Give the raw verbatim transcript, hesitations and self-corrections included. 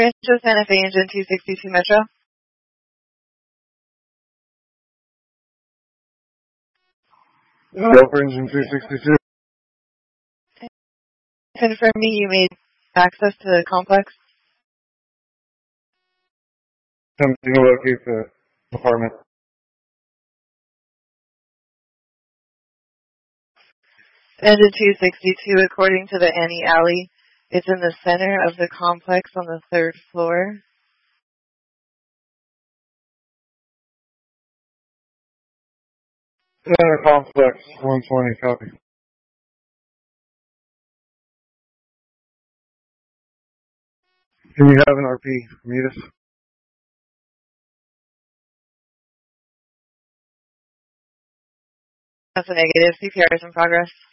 Rancho Santa Fe, engine two sixty-two Metro. Go for engine two sixty-two. Confirming you made access to the complex. Attempting to locate the apartment. Engine two sixty-two, according to the Annie Alley, it's in the center of the complex on the third floor. Center complex, one twenty, copy. Can you have an R P meet us? That's a negative. C P R is in progress.